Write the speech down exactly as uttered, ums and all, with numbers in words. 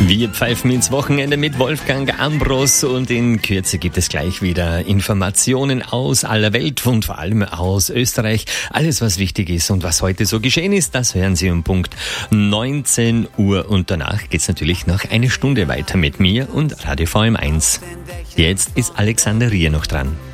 Wir pfeifen ins Wochenende mit Wolfgang Ambros und in Kürze gibt es gleich wieder Informationen aus aller Welt und vor allem aus Österreich. Alles, was wichtig ist und was heute so geschehen ist, das hören Sie um Punkt neunzehn Uhr und danach geht's natürlich noch eine Stunde weiter mit mir und Radio V M eins. Jetzt ist Alexander Rier noch dran.